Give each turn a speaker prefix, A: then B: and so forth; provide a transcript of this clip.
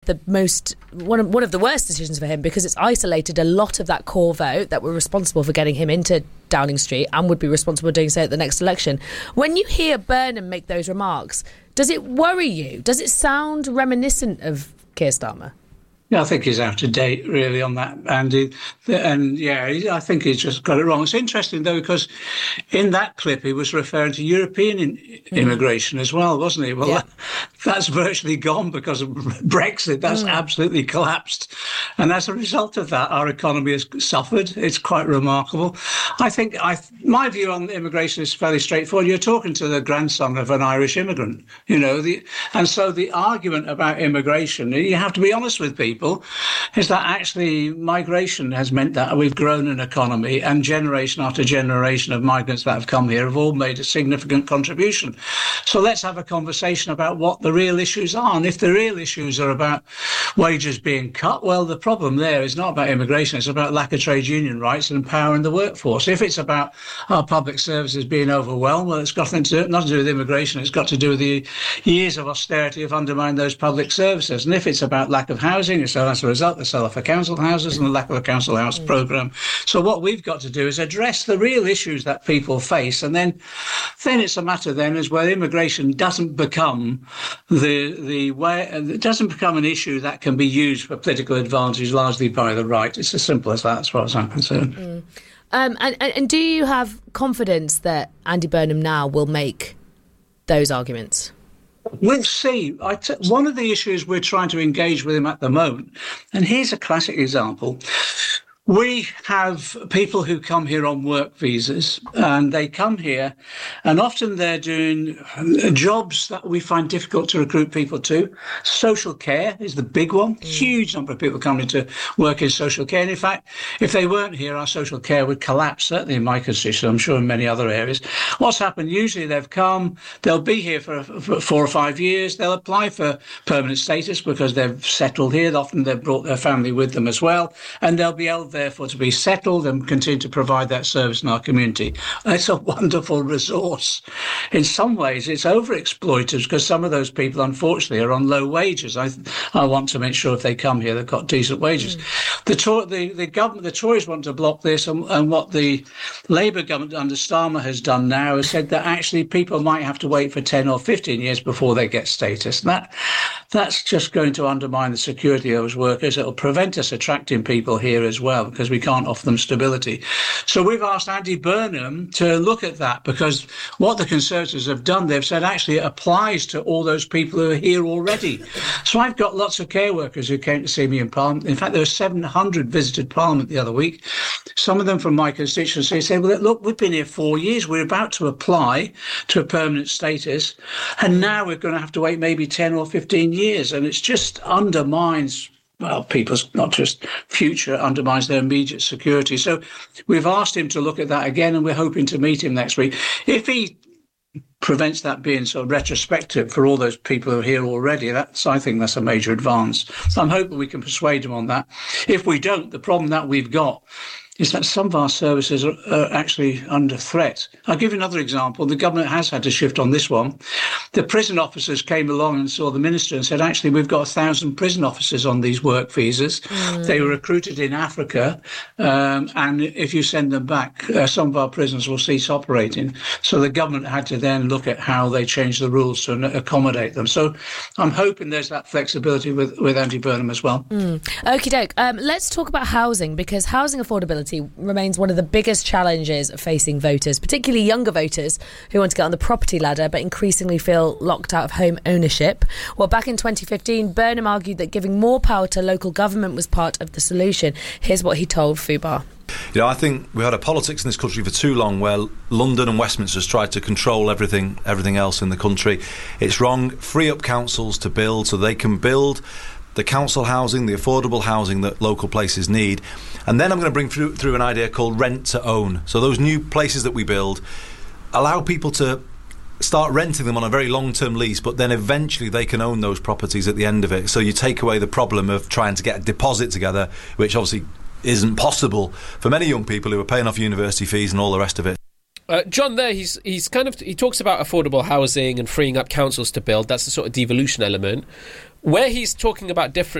A: one of the worst decisions for him, because it's isolated a lot of that core vote that were responsible for getting him into Downing Street and would be responsible for doing so at the next election. When you hear Burnham make those remarks, does it worry you? Does it sound reminiscent of Keir Starmer?
B: Yeah, I think he's out of date, really, on that, Andy. I think he's just got it wrong. It's interesting, though, because in that clip, he was referring to European immigration as well, wasn't he? Well, that's virtually gone because of Brexit. That's absolutely collapsed. And as a result of that, our economy has suffered. It's quite remarkable. I think my view on immigration is fairly straightforward. You're talking to the grandson of an Irish immigrant, and so the argument about immigration, you have to be honest with people, is that actually migration has meant that we've grown an economy, and generation after generation of migrants that have come here have all made a significant contribution. So let's have a conversation about what the real issues are. And if the real issues are about wages being cut, well, the problem there is not about immigration. It's about lack of trade union rights and empowering the workforce. If it's about our public services being overwhelmed, well, it's got nothing to do with immigration. It's got to do with the years of austerity have undermined those public services. And if it's about lack of housing, so as a result, the sell-off of council houses and the lack of a council house programme. So what we've got to do is address the real issues that people face, and then it's a matter then is where immigration doesn't become it doesn't become an issue that can be used for political advantage largely by the right. It's as simple as that, as far as I'm concerned.
A: And do you have confidence that Andy Burnham now will make those arguments?
B: We'll see. One of the issues we're trying to engage with him at the moment, and here's a classic example. We have people who come here on work visas, and they come here, and often they're doing jobs that we find difficult to recruit people to. Social care is the big one. Huge number of people coming to work in social care. And in fact, if they weren't here, our social care would collapse, certainly in my constituency, I'm sure in many other areas. What's happened, usually they've come, they'll be here for 4 or 5 years, they'll apply for permanent status because they've settled here. Often they've brought their family with them as well, and they'll be able therefore to be settled and continue to provide that service in our community. It's a wonderful resource. In some ways, it's overexploited because some of those people, unfortunately, are on low wages. I want to make sure if they come here, they've got decent wages. The Tories want to block this, and what the Labour government under Starmer has done now is said that actually people might have to wait for 10 or 15 years before they get status. And that's just going to undermine the security of those workers. It'll prevent us attracting people here as well, because we can't offer them stability. So we've asked Andy Burnham to look at that, because what the Conservatives have done, they've said actually it applies to all those people who are here already. So I've got lots of care workers who came to see me in Parliament. In fact, there were 700 visited Parliament the other week. Some of them from my constituency say, well, look, we've been here 4 years. We're about to apply to a permanent status, and now we're going to have to wait maybe 10 or 15 years. And it's just undermines people's not just future, undermines their immediate security. So we've asked him to look at that again, and we're hoping to meet him next week. If he prevents that being sort of retrospective for all those people who are here already, I think that's a major advance. So I'm hoping we can persuade him on that. If we don't, the problem that we've got is that some of our services are actually under threat. I'll give you another example. The government has had to shift on this one. The prison officers came along and saw the minister and said, actually, we've got 1,000 prison officers on these work visas. They were recruited in Africa, and if you send them back, some of our prisons will cease operating. So the government had to then look at how they change the rules to accommodate them. So I'm hoping there's that flexibility with Andy Burnham as well.
A: Okie doke. Let's talk about housing, because housing affordability remains one of the biggest challenges facing voters, particularly younger voters who want to get on the property ladder but increasingly feel locked out of home ownership. Well, back in 2015, Burnham argued that giving more power to local government was part of the solution. Here's what he told Fubar.
C: I think we had a politics in this country for too long where London and Westminster has tried to control everything else in the country. It's wrong. Free up councils to build so they can build the council housing, the affordable housing that local places need. And then I'm going to bring through an idea called rent to own. So those new places that we build allow people to start renting them on a very long-term lease, but then eventually they can own those properties at the end of it. So you take away the problem of trying to get a deposit together, which obviously isn't possible for many young people who are paying off university fees and all the rest of it.
D: John, there he talks about affordable housing and freeing up councils to build. That's the sort of devolution element. Where he's talking about different